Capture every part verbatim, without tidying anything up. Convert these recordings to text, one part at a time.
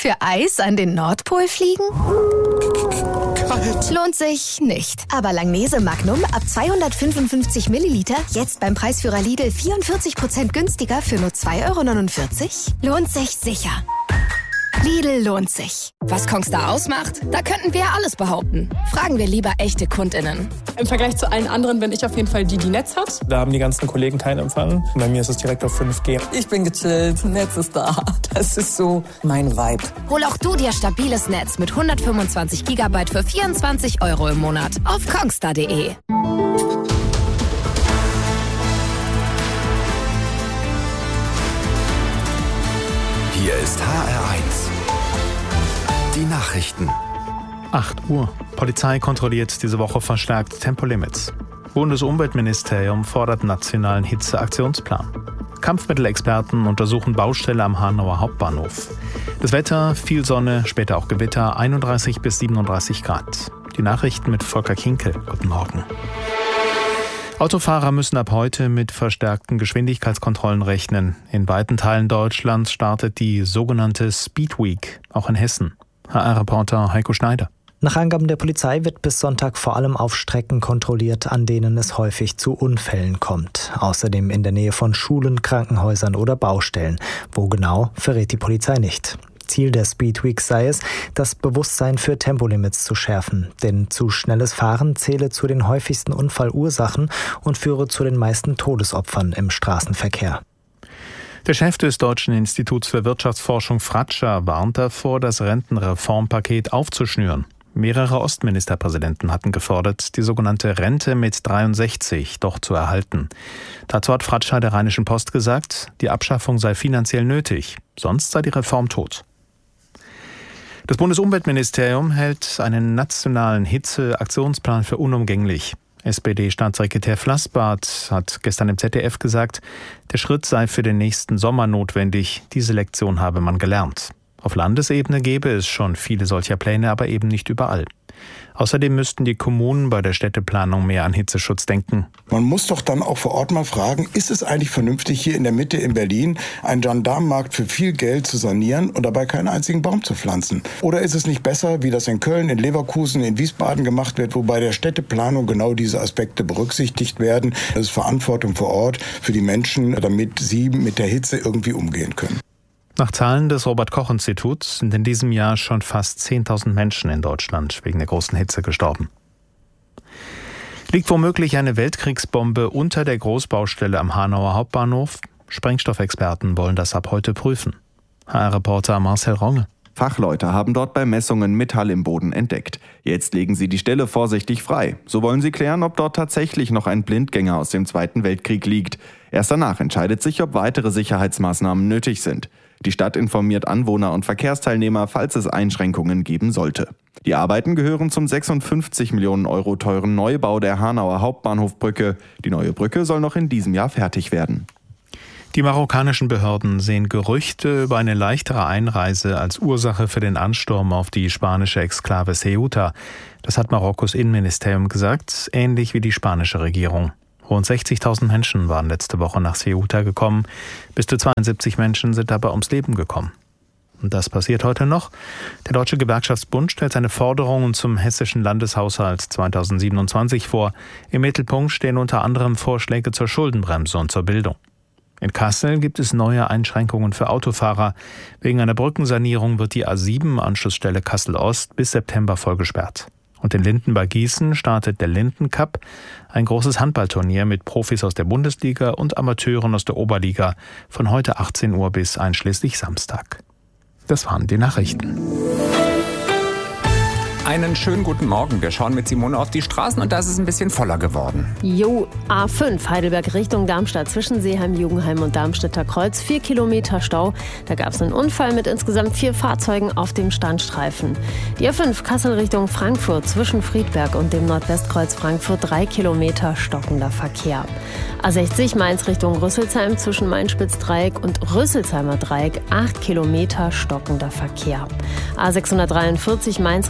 Für Eis an den Nordpol fliegen? Kalt. Lohnt sich nicht. Aber Langnese Magnum ab zweihundertfünfundfünfzig Milliliter jetzt beim Preisführer Lidl vierundvierzig Prozent günstiger für nur zwei Euro neunundvierzig? Lohnt sich sicher. Lidl lohnt sich. Was Kongstar ausmacht? Da könnten wir alles behaupten. Fragen wir lieber echte KundInnen. Im Vergleich zu allen anderen bin ich auf jeden Fall die, die Netz hat. Da haben die ganzen Kollegen keinen Empfang. Bei mir ist es direkt auf fünf G. Ich bin gechillt, Netz ist da. Das ist so mein Vibe. Hol auch du dir stabiles Netz mit hundertfünfundzwanzig Gigabyte für vierundzwanzig Euro im Monat auf kongstar punkt de. Hier ist H R eins. Die Nachrichten. acht Uhr. Polizei kontrolliert diese Woche verstärkt Tempolimits. Bundesumweltministerium fordert nationalen Hitzeaktionsplan. Kampfmittelexperten untersuchen Baustelle am Hanauer Hauptbahnhof. Das Wetter, viel Sonne, später auch Gewitter, einunddreißig bis siebenunddreißig Grad. Die Nachrichten mit Volker Kinkel. Guten Morgen. Autofahrer müssen ab heute mit verstärkten Geschwindigkeitskontrollen rechnen. In weiten Teilen Deutschlands startet die sogenannte Speed Week, auch in Hessen. H R-Reporter Heiko Schneider. Nach Angaben der Polizei wird bis Sonntag vor allem auf Strecken kontrolliert, an denen es häufig zu Unfällen kommt. Außerdem in der Nähe von Schulen, Krankenhäusern oder Baustellen. Wo genau, verrät die Polizei nicht. Ziel der Speed Week sei es, das Bewusstsein für Tempolimits zu schärfen. Denn zu schnelles Fahren zähle zu den häufigsten Unfallursachen und führe zu den meisten Todesopfern im Straßenverkehr. Der Chef des Deutschen Instituts für Wirtschaftsforschung Fratscher warnt davor, das Rentenreformpaket aufzuschnüren. Mehrere Ostministerpräsidenten hatten gefordert, die sogenannte Rente mit dreiundsechzig doch zu erhalten. Dazu hat Fratscher der Rheinischen Post gesagt, die Abschaffung sei finanziell nötig, sonst sei die Reform tot. Das Bundesumweltministerium hält einen nationalen Hitzeaktionsplan für unumgänglich. S P D-Staatssekretär Flassbart hat gestern im Z D F gesagt, der Schritt sei für den nächsten Sommer notwendig. Diese Lektion habe man gelernt. Auf Landesebene gäbe es schon viele solcher Pläne, aber eben nicht überall. Außerdem müssten die Kommunen bei der Städteplanung mehr an Hitzeschutz denken. Man muss doch dann auch vor Ort mal fragen, ist es eigentlich vernünftig, hier in der Mitte in Berlin einen Gendarmenmarkt für viel Geld zu sanieren und dabei keinen einzigen Baum zu pflanzen? Oder ist es nicht besser, wie das in Köln, in Leverkusen, in Wiesbaden gemacht wird, wo bei der Städteplanung genau diese Aspekte berücksichtigt werden? Das ist Verantwortung vor Ort für die Menschen, damit sie mit der Hitze irgendwie umgehen können. Nach Zahlen des Robert-Koch-Instituts sind in diesem Jahr schon fast zehntausend Menschen in Deutschland wegen der großen Hitze gestorben. Liegt womöglich eine Weltkriegsbombe unter der Großbaustelle am Hanauer Hauptbahnhof? Sprengstoffexperten wollen das ab heute prüfen. H R-Reporter Marcel Ronge. Fachleute haben dort bei Messungen Metall im Boden entdeckt. Jetzt legen sie die Stelle vorsichtig frei. So wollen sie klären, ob dort tatsächlich noch ein Blindgänger aus dem Zweiten Weltkrieg liegt. Erst danach entscheidet sich, ob weitere Sicherheitsmaßnahmen nötig sind. Die Stadt informiert Anwohner und Verkehrsteilnehmer, falls es Einschränkungen geben sollte. Die Arbeiten gehören zum sechsundfünfzig Millionen Euro teuren Neubau der Hanauer Hauptbahnhofbrücke. Die neue Brücke soll noch in diesem Jahr fertig werden. Die marokkanischen Behörden sehen Gerüchte über eine leichtere Einreise als Ursache für den Ansturm auf die spanische Exklave Ceuta. Das hat Marokkos Innenministerium gesagt, ähnlich wie die spanische Regierung. Rund sechzigtausend Menschen waren letzte Woche nach Ceuta gekommen. Bis zu zweiundsiebzig Menschen sind dabei ums Leben gekommen. Und das passiert heute noch. Der Deutsche Gewerkschaftsbund stellt seine Forderungen zum hessischen Landeshaushalt zweitausendsiebenundzwanzig vor. Im Mittelpunkt stehen unter anderem Vorschläge zur Schuldenbremse und zur Bildung. In Kassel gibt es neue Einschränkungen für Autofahrer. Wegen einer Brückensanierung wird die A sieben Anschlussstelle Kassel-Ost bis September voll gesperrt. Und in Linden bei Gießen startet der Linden Cup, ein großes Handballturnier mit Profis aus der Bundesliga und Amateuren aus der Oberliga, von heute achtzehn Uhr bis einschließlich Samstag. Das waren die Nachrichten. Einen schönen guten Morgen. Wir schauen mit Simone auf die Straßen und da ist es ein bisschen voller geworden. Jo, A fünf, Heidelberg Richtung Darmstadt zwischen Seeheim, Jugendheim und Darmstädter Kreuz. Vier Kilometer Stau. Da gab es einen Unfall mit insgesamt vier Fahrzeugen auf dem Standstreifen. Die A fünf, Kassel Richtung Frankfurt zwischen Friedberg und dem Nordwestkreuz Frankfurt. Drei Kilometer stockender Verkehr. A sechzig, Mainz Richtung Rüsselsheim zwischen Main-Spitz-Dreieck und Rüsselsheimer Dreieck. Acht Kilometer stockender Verkehr. A sechshundertdreiundvierzig, Mainz Richtung Wiesbaden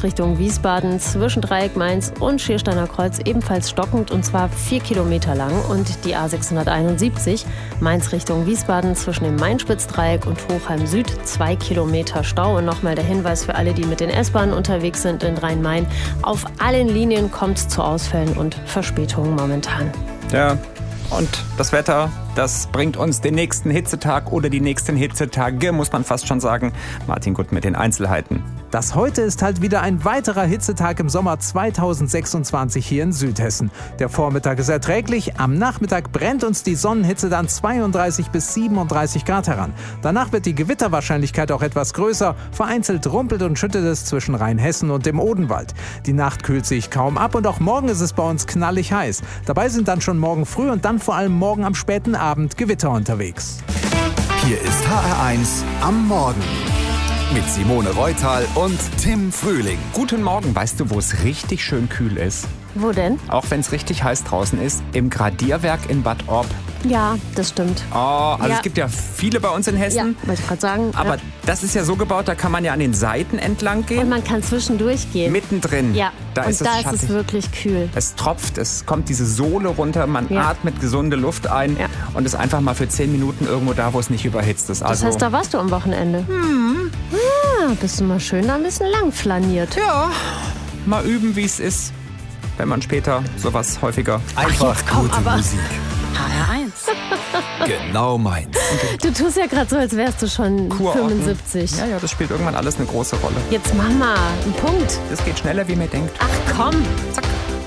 Wiesbaden zwischen Dreieck Mainz und Schiersteiner Kreuz ebenfalls stockend, und zwar vier Kilometer lang. Und die A sechshunderteinundsiebzig Mainz Richtung Wiesbaden zwischen dem Main-Spitz-Dreieck und Hochheim Süd zwei Kilometer Stau. Und nochmal der Hinweis für alle, die mit den S-Bahnen unterwegs sind in Rhein-Main: Auf allen Linien kommt es zu Ausfällen und Verspätungen momentan. Ja, und das Wetter, das bringt uns den nächsten Hitzetag oder die nächsten Hitzetage, muss man fast schon sagen. Martin Gutt mit den Einzelheiten. Das heute ist halt wieder ein weiterer Hitzetag im Sommer zweitausendsechsundzwanzig hier in Südhessen. Der Vormittag ist erträglich, am Nachmittag brennt uns die Sonnenhitze dann zweiunddreißig bis siebenunddreißig Grad heran. Danach wird die Gewitterwahrscheinlichkeit auch etwas größer, vereinzelt rumpelt und schüttet es zwischen Rheinhessen und dem Odenwald. Die Nacht kühlt sich kaum ab und auch morgen ist es bei uns knallig heiß. Dabei sind dann schon morgen früh und dann vor allem morgen am späten Abend Gewitter unterwegs. Hier ist H R eins am Morgen. Mit Simone Reutal und Tim Frühling. Guten Morgen. Weißt du, wo es richtig schön kühl ist? Wo denn? Auch wenn es richtig heiß draußen ist, im Gradierwerk in Bad Orb. Ja, das stimmt. Oh, also ja. Es gibt ja viele bei uns in Hessen. Ja, wollte ich gerade sagen. Aber ja. das ist ja so gebaut, da kann man ja an den Seiten entlang gehen. Und man kann zwischendurch gehen. Mittendrin. Ja, da und ist da es ist schattig. es wirklich kühl. Es tropft, es kommt diese Sohle runter, man Ja. atmet gesunde Luft ein Ja. und ist einfach mal für zehn Minuten irgendwo da, wo es nicht überhitzt ist. Also, Das heißt, da warst du am Wochenende. Hm. Ah, bist du mal schön da ein bisschen lang flaniert. Ja, mal üben, wie es ist, wenn man später sowas häufiger... Einfach komm, gute aber- Musik. H R eins. Genau meins. Du tust ja gerade so, als wärst du schon Kurorten. fünfundsiebzig. Ja, ja, das spielt irgendwann alles eine große Rolle. Jetzt mach mal einen Punkt. Es geht schneller, wie man denkt. Ach komm. Zack.